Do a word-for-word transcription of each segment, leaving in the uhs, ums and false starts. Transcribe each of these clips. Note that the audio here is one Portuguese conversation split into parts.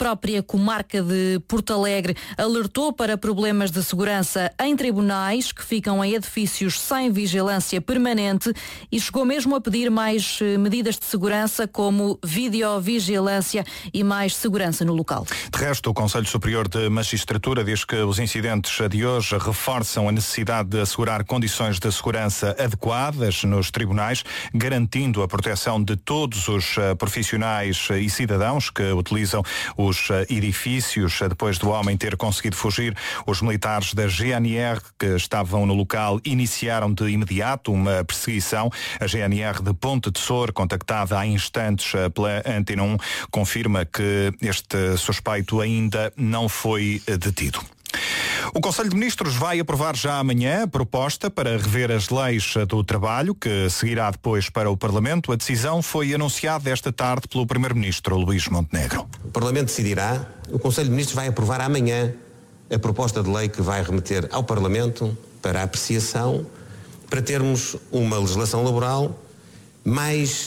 própria comarca de Porto Alegre alertou para problemas de segurança em tribunais que ficam em edifícios sem vigilância permanente e chegou mesmo a pedir mais medidas de segurança como videovigilância e mais segurança no local. De resto, o Conselho Superior de Magistratura diz que os incidentes de hoje reforçam a necessidade de assegurar condições de segurança adequadas nos tribunais, garantindo a proteção de todos os profissionais e cidadãos que utilizam os edifícios. Depois do homem ter conseguido fugir, os militares da G N R que estavam no local iniciaram de imediato uma perseguição. A G N R de Ponte de Sor, contactada há instantes pela Antena um, confirma que este suspeito ainda não foi detido. O Conselho de Ministros vai aprovar já amanhã a proposta para rever as leis do trabalho, que seguirá depois para o Parlamento. A decisão foi anunciada esta tarde pelo Primeiro-Ministro Luís Montenegro. O Parlamento decidirá, o Conselho de Ministros vai aprovar amanhã a proposta de lei que vai remeter ao Parlamento para a apreciação, para termos uma legislação laboral mais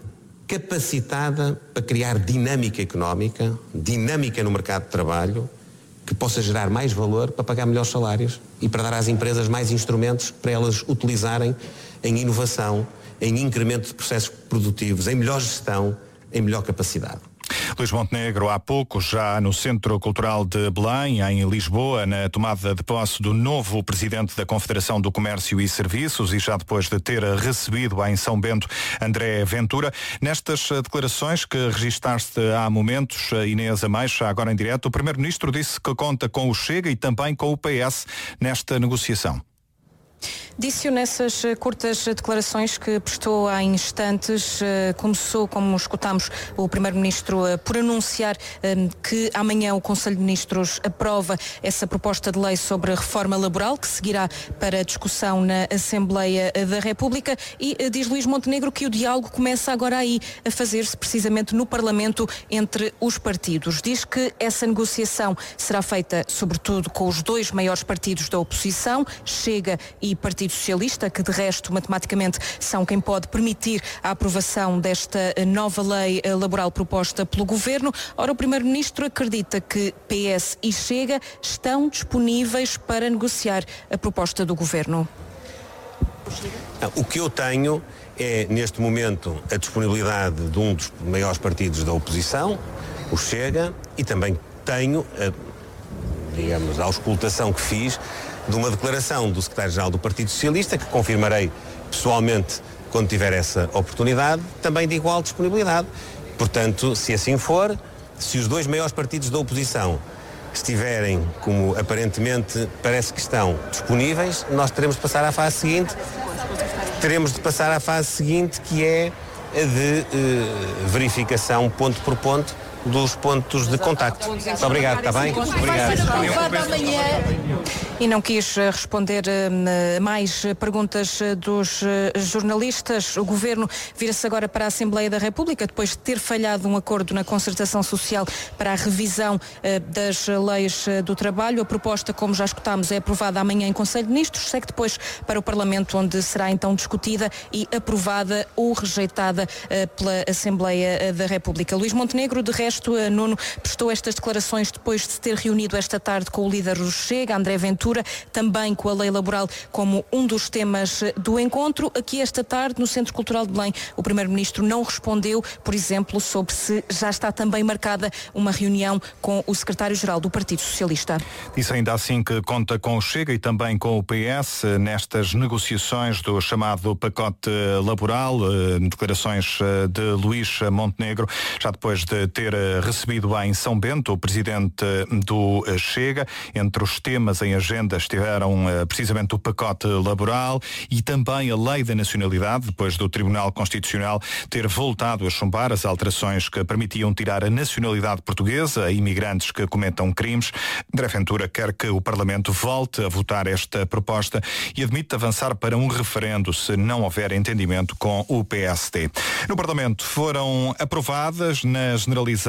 capacitada para criar dinâmica económica, dinâmica no mercado de trabalho, que possa gerar mais valor para pagar melhores salários e para dar às empresas mais instrumentos para elas utilizarem em inovação, em incremento de processos produtivos, em melhor gestão, em melhor capacidade. Luís Montenegro, há pouco, já no Centro Cultural de Belém, em Lisboa, na tomada de posse do novo presidente da Confederação do Comércio e Serviços e já depois de ter recebido em São Bento André Ventura. Nestas declarações que registaste há momentos, Inês Amais, agora em direto, o Primeiro-Ministro disse que conta com o Chega e também com o P S nesta negociação. Disse-o nessas curtas declarações que prestou há instantes. Começou, como escutámos, o Primeiro-Ministro por anunciar que amanhã o Conselho de Ministros aprova essa proposta de lei sobre a reforma laboral, que seguirá para discussão na Assembleia da República, e diz Luís Montenegro que o diálogo começa agora aí a fazer-se precisamente no Parlamento entre os partidos. Diz que essa negociação será feita sobretudo com os dois maiores partidos da oposição, Chega e Partido Socialista, que de resto matematicamente são quem pode permitir a aprovação desta nova lei laboral proposta pelo Governo. Ora, o Primeiro-Ministro acredita que P S e Chega estão disponíveis para negociar a proposta do Governo. O que eu tenho é, neste momento, a disponibilidade de um dos maiores partidos da oposição, o Chega, e também tenho, a, digamos, a auscultação que fiz de uma declaração do secretário-geral do Partido Socialista, que confirmarei pessoalmente quando tiver essa oportunidade, também de igual disponibilidade. Portanto, se assim for, se os dois maiores partidos da oposição estiverem, como aparentemente parece que estão, disponíveis, nós teremos de passar à fase seguinte, teremos de passar à fase seguinte, que é a de eh, verificação ponto por ponto dos pontos de contacto. Muito obrigado, está bem? Obrigado. E não quis responder uh, mais perguntas dos uh, jornalistas. O Governo vira-se agora para a Assembleia da República, depois de ter falhado um acordo na concertação social para a revisão uh, das leis uh, do trabalho. A proposta, como já escutámos, é aprovada amanhã em Conselho de Ministros, segue depois para o Parlamento, onde será então discutida e aprovada ou rejeitada uh, pela Assembleia uh, da República. Luís Montenegro, de resto, uh, Nuno, prestou estas declarações depois de se ter reunido esta tarde com o líder do Chega, André Ventura, também com a lei laboral como um dos temas do encontro. Aqui esta tarde, no Centro Cultural de Belém, o Primeiro-Ministro não respondeu, por exemplo, sobre se já está também marcada uma reunião com o Secretário-Geral do Partido Socialista. Disse ainda assim que conta com o Chega e também com o P S nestas negociações do chamado pacote laboral. Declarações de Luís Montenegro, já depois de ter recebido em São Bento o Presidente do Chega. Entre os temas em agenda estiveram uh, precisamente o pacote laboral e também a lei da nacionalidade, depois do Tribunal Constitucional ter voltado a chumbar as alterações que permitiam tirar a nacionalidade portuguesa a imigrantes que cometam crimes. André Ventura quer que o Parlamento volte a votar esta proposta e admite avançar para um referendo se não houver entendimento com o P S D. No Parlamento foram aprovadas na generalizada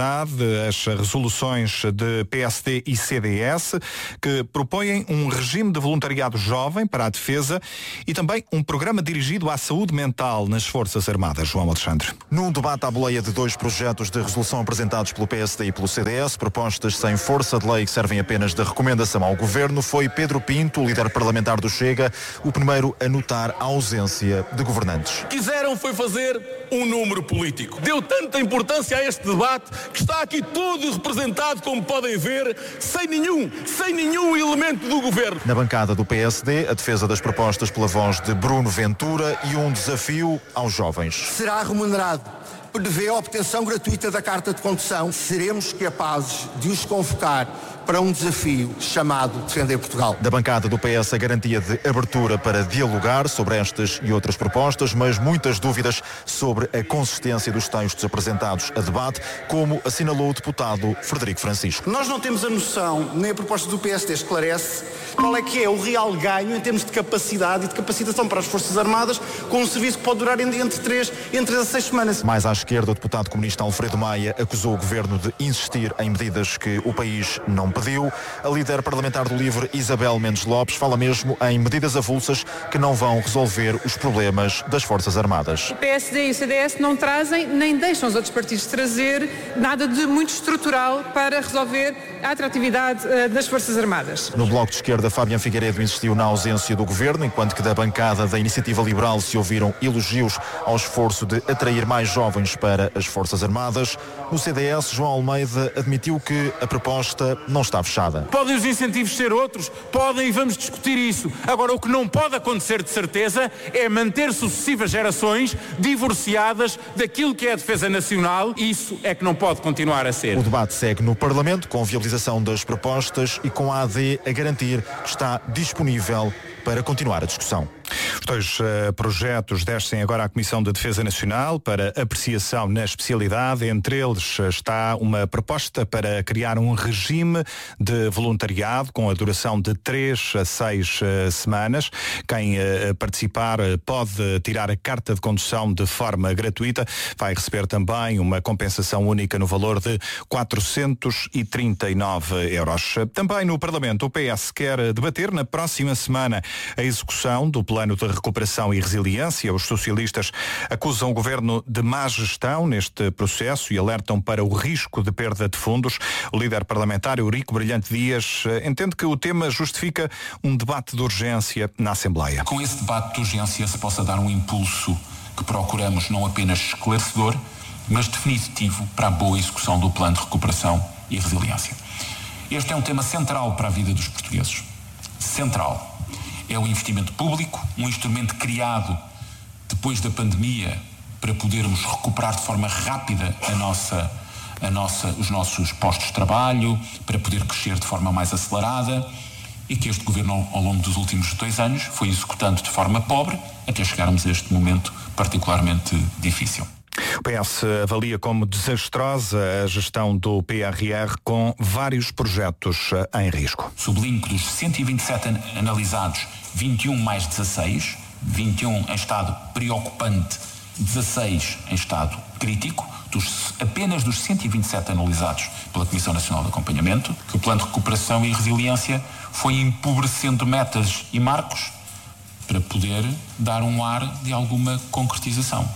unanimidade as resoluções de P S D e C D S, que propõem um regime de voluntariado jovem para a defesa e também um programa dirigido à saúde mental nas Forças Armadas. João Alexandre. Num debate à boleia de dois projetos de resolução apresentados pelo P S D e pelo C D S, propostas sem força de lei que servem apenas de recomendação ao Governo, foi Pedro Pinto, o líder parlamentar do Chega, o primeiro a notar a ausência de governantes. Quiseram foi fazer um número político. Deu tanta importância a este debate que está aqui todo representado, como podem ver, sem nenhum, sem nenhum elemento do Governo. Na bancada do P S D, a defesa das propostas pela voz de Bruno Ventura e um desafio aos jovens. Será remunerado. Prevê a obtenção gratuita da carta de condução. Seremos capazes de os convocar para um desafio chamado Defender Portugal. Da bancada do P S, a garantia de abertura para dialogar sobre estas e outras propostas, mas muitas dúvidas sobre a consistência dos textos apresentados a debate, como assinalou o deputado Frederico Francisco. Nós não temos a noção, nem a proposta do P S D esclarece, qual é que é o real ganho em termos de capacidade e de capacitação para as Forças Armadas com um serviço que pode durar entre três entre as seis semanas. Mais à esquerda, o deputado comunista Alfredo Maia acusou o governo de insistir em medidas que o país não pediu. A líder parlamentar do LIVRE, Isabel Mendes Lopes, fala mesmo em medidas avulsas que não vão resolver os problemas das Forças Armadas. O P S D e o C D S não trazem, nem deixam os outros partidos trazer nada de muito estrutural para resolver a atratividade uh, das Forças Armadas. No Bloco de Esquerda, Fábio Figueiredo insistiu na ausência do governo, enquanto que da bancada da Iniciativa Liberal se ouviram elogios ao esforço de atrair mais jovens para as Forças Armadas. No C D S, João Almeida admitiu que a proposta não está fechada. Podem os incentivos ser outros? Podem, e vamos discutir isso. Agora, o que não pode acontecer de certeza é manter sucessivas gerações divorciadas daquilo que é a defesa nacional. Isso é que não pode continuar a ser. O debate segue no Parlamento, com viabilização das propostas e com a A D a garantir que está disponível para continuar a discussão. Os dois uh, projetos descem agora à Comissão de Defesa Nacional para apreciação na especialidade. Entre eles está uma proposta para criar um regime de voluntariado com a duração de três a seis uh, semanas. Quem uh, participar uh, pode tirar a carta de condução de forma gratuita. Vai receber também uma compensação única no valor de quatrocentos e trinta e nove euros. Também no Parlamento, o P S quer debater na próxima semana a execução do Plano de Recuperação e Resiliência. Os socialistas acusam o governo de má gestão neste processo e alertam para o risco de perda de fundos. O líder parlamentar, Eurico Brilhante Dias, entende que o tema justifica um debate de urgência na Assembleia. Com esse debate de urgência se possa dar um impulso que procuramos não apenas esclarecedor, mas definitivo para a boa execução do Plano de Recuperação e Resiliência. Este é um tema central para a vida dos portugueses. Central. É o investimento público, um instrumento criado depois da pandemia para podermos recuperar de forma rápida a nossa, a nossa, os nossos postos de trabalho, para poder crescer de forma mais acelerada e que este governo, ao longo dos últimos dois anos, foi executando de forma pobre até chegarmos a este momento particularmente difícil. O P S avalia como desastrosa a gestão do P R R com vários projetos em risco. Sublinho que dos cento e vinte e sete analisados, vinte e um mais dezasseis, vinte e um em estado preocupante, dezasseis em estado crítico, dos, apenas dos cento e vinte e sete analisados pela Comissão Nacional de Acompanhamento, que o Plano de Recuperação e Resiliência foi empobrecendo metas e marcos para poder dar um ar de alguma concretização.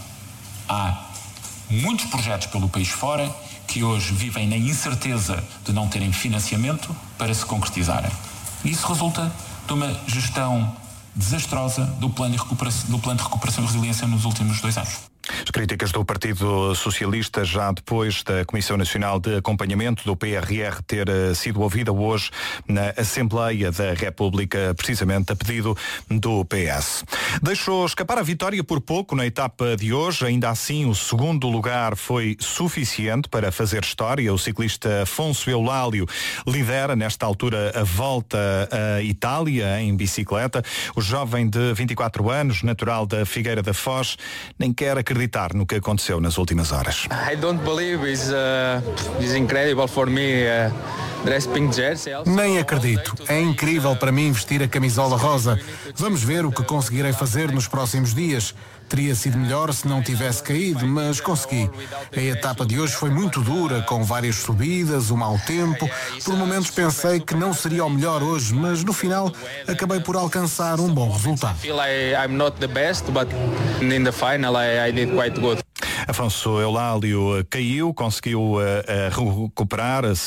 Há muitos projetos pelo país fora que hoje vivem na incerteza de não terem financiamento para se concretizarem. Isso resulta de uma gestão desastrosa do plano de recuperação, do plano de recuperação e resiliência nos últimos dois anos. As críticas do Partido Socialista já depois da Comissão Nacional de Acompanhamento do P R R ter sido ouvida hoje na Assembleia da República, precisamente a pedido do P S. Deixou escapar a vitória por pouco na etapa de hoje, ainda assim o segundo lugar foi suficiente para fazer história. O ciclista Afonso Eulálio lidera nesta altura a volta à Itália em bicicleta. O jovem de vinte e quatro anos, natural da Figueira da Foz, nem quer acreditar no que aconteceu nas últimas horas. I don't believe it's, uh, it's incredible for me. Uh, Nem acredito. É incrível para mim vestir a camisola rosa. Vamos ver o que conseguirei fazer nos próximos dias. Teria sido melhor se não tivesse caído, mas consegui. A etapa de hoje foi muito dura, com várias subidas, um mau tempo. Por momentos pensei que não seria o melhor hoje, mas no final acabei por alcançar um bom resultado. Afonso Eulálio caiu, conseguiu uh, uh, recuperar.